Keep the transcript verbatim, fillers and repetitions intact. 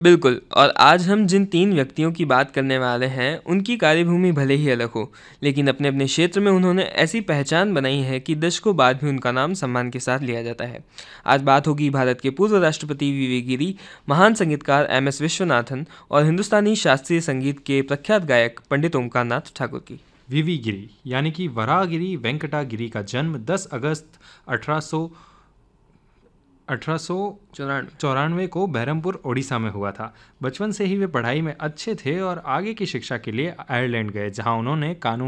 बिल्कुल। और आज हम जिन तीन व्यक्तियों की बात करने वाले हैं, उनकी कार्यभूमि भले ही अलग हो, लेकिन अपने अपने क्षेत्र में उन्होंने ऐसी पहचान बनाई है कि दशकों बाद भी उनका नाम सम्मान के साथ लिया जाता है। आज बात होगी भारत के पूर्व राष्ट्रपति वी वी गिरी, महान संगीतकार एम एस विश्वनाथन और हिंदुस्तानी शास्त्रीय संगीत के प्रख्यात गायक पंडित ओमकार नाथ ठाकुर की। वीवी गिरी यानी कि वराहगिरी वेंकटा गिरी का जन्म दस अगस्त अठारह सौ अठारह सौ चौरानवे चौरानवे को बहरमपुर ओडिशा में हुआ था। बचपन से ही वे पढ़ाई में अच्छे थे और आगे की शिक्षा के लिए आयरलैंड गए, जहां उन्होंने कानून